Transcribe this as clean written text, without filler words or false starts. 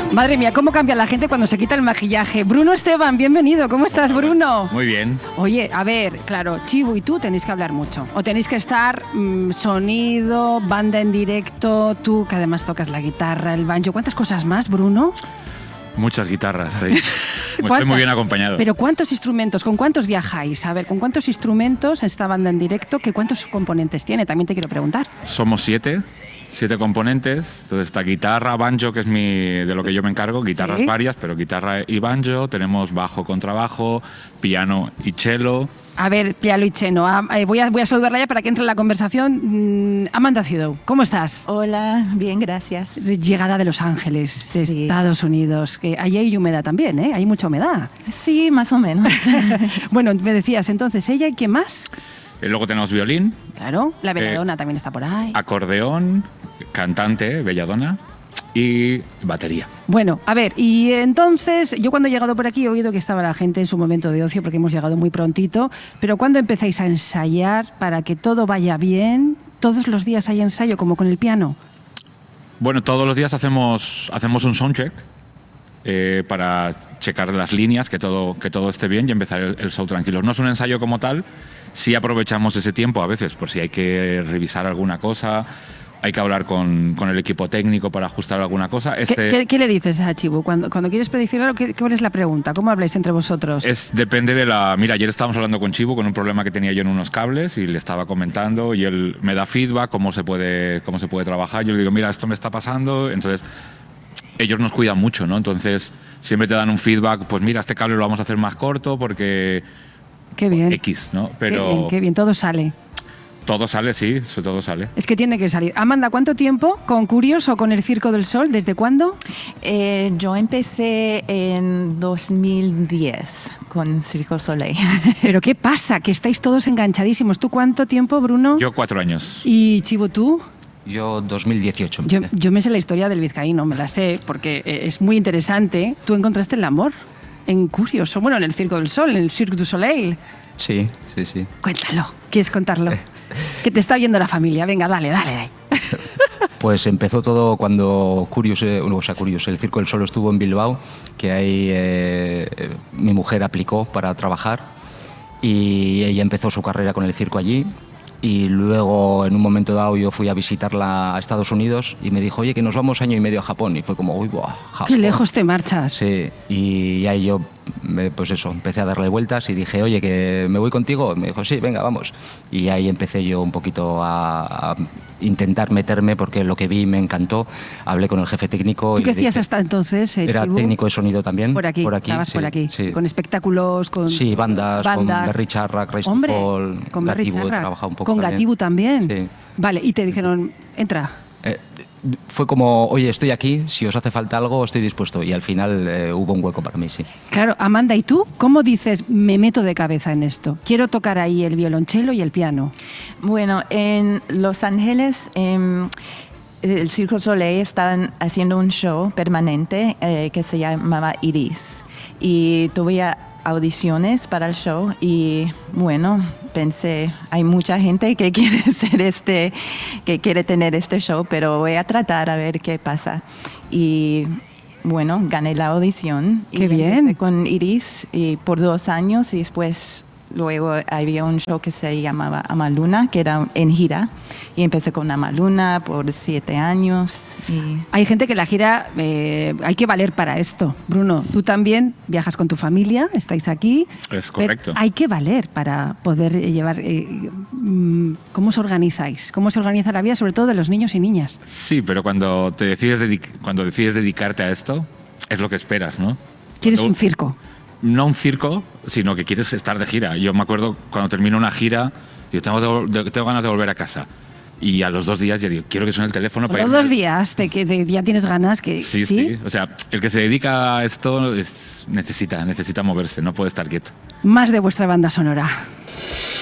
Madre mía, cómo cambia la gente cuando se quita el maquillaje. Bruno Esteban, bienvenido. ¿Cómo estás, Bruno? Muy bien. Oye, a ver, claro, Chivo y tú tenéis que hablar mucho. O tenéis que estar sonido, banda en directo, tú que además tocas la guitarra, el banjo. ¿Cuántas cosas más, Bruno? Muchas guitarras, sí. Estoy muy bien acompañado. Pero ¿cuántos instrumentos? ¿Con cuántos viajáis? A ver, ¿con cuántos instrumentos esta banda en directo? ¿Cuántos componentes tiene? También te quiero preguntar. Somos 7 componentes. Entonces está guitarra, banjo, que es de lo que yo me encargo, guitarras varias, pero guitarra y banjo. Tenemos bajo, contrabajo, piano y cello. A ver, piano y cheno. Voy a saludarla ya para que entre en la conversación. Amanda Ciudad, ¿cómo estás? Hola, bien, gracias. Llegada de Los Ángeles, de Estados Unidos. Que ahí hay humedad también, ¿eh? Hay mucha humedad. Sí, más o menos. Bueno, me decías entonces, ¿ella y quién más? Luego tenemos violín. Claro, la belladona también está por ahí. Acordeón, cantante, belladona. Y batería. Bueno, a ver, y entonces, yo cuando he llegado por aquí he oído que estaba la gente en su momento de ocio porque hemos llegado muy prontito, pero ¿cuándo empezáis a ensayar para que todo vaya bien? ¿Todos los días hay ensayo como con el piano? Bueno, todos los días hacemos un soundcheck para checar las líneas, que todo esté bien y empezar el show tranquilos. No es un ensayo como tal, sí aprovechamos ese tiempo a veces por si hay que revisar alguna cosa. Hay que hablar con el equipo técnico para ajustar alguna cosa. ¿Qué le dices a Chivo? Cuando quieres predecir algo, ¿cuál es la pregunta? ¿Cómo habláis entre vosotros? Depende de la... Mira, ayer estábamos hablando con Chivo con un problema que tenía yo en unos cables y le estaba comentando y él me da feedback, cómo se puede trabajar. Yo le digo, mira, esto me está pasando. Entonces, ellos nos cuidan mucho, ¿no? Entonces, siempre te dan un feedback, pues mira, este cable lo vamos a hacer más corto porque... Qué bien. X, ¿no? Pero... Qué bien, todo sale. Todo sale, sí, todo sale. Es que tiene que salir. Amanda, ¿cuánto tiempo con Curios o con el Circo del Sol? ¿Desde cuándo? Yo empecé en 2010 con Circo Soleil. ¿Pero qué pasa? Que estáis todos enganchadísimos. ¿Tú cuánto tiempo, Bruno? Yo 4 años. ¿Y Chivo, tú? Yo 2018. Yo me sé la historia del vizcaíno, me la sé, porque es muy interesante. ¿Tú encontraste el amor en Curios? O bueno, en el Circo del Sol, en el Cirque du Soleil. Sí. Cuéntalo. ¿Quieres contarlo? Que te está viendo la familia. Venga, dale. Pues empezó todo cuando Curios, el Circo del Sol estuvo en Bilbao, que ahí mi mujer aplicó para trabajar y ella empezó su carrera con el circo allí. Y luego, en un momento dado, yo fui a visitarla a Estados Unidos y me dijo, oye, que nos vamos año y medio a Japón. Y fue como, uy, buah, Japón. Qué lejos te marchas. Sí, y ahí yo, pues eso, empecé a darle vueltas y dije, oye, que me voy contigo. Me dijo, sí, venga, vamos. Y ahí empecé yo un poquito a intentar meterme porque lo que vi me encantó. Hablé con el jefe técnico. ¿Tú qué hacías hasta entonces, Era Chivo? técnico de sonido también. Por aquí, estabas sí, por aquí. Sí. Con espectáculos, con... Sí, bandas. Con Berry Charrac, Rise to Fall, con Berry Gatibu, he Charrac. trabajado un poco Con también. Gatibu también. Sí. Vale, y te dijeron, entra. Fue como, oye, estoy aquí, si os hace falta algo, estoy dispuesto. Y al final hubo un hueco para mí, sí. Claro, Amanda, ¿y tú cómo dices, me meto de cabeza en esto? Quiero tocar ahí el violonchelo y el piano. Bueno, en Los Ángeles, el Circo Soleil estaban haciendo un show permanente que se llamaba Iris. Y tuve audiciones para el show y bueno, pensé, hay mucha gente que quiere hacer que quiere tener este show, pero voy a tratar a ver qué pasa. Y bueno, gané la audición. ¡Qué y bien! Empecé con Iris y por 2 años y después luego había un show que se llamaba Amaluna, que era en gira, y empecé con Amaluna por 7 años. Hay gente que la gira, hay que valer para esto. Bruno, tú también viajas con tu familia, estáis aquí. Es correcto. Hay que valer para poder llevar... ¿Cómo os organizáis? ¿Cómo se organiza la vida, sobre todo de los niños y niñas? Sí, pero cuando decides dedicarte a esto, es lo que esperas, ¿no? ¿Quieres un circo? No un circo, sino que quieres estar de gira. Yo me acuerdo cuando termino una gira, digo, tengo ganas de volver a casa. Y a los 2 días ya digo, quiero que suene el teléfono. A los 2 días ya tienes ganas. Sí. O sea, el que se dedica a esto necesita moverse, no puede estar quieto. Más de vuestra banda sonora.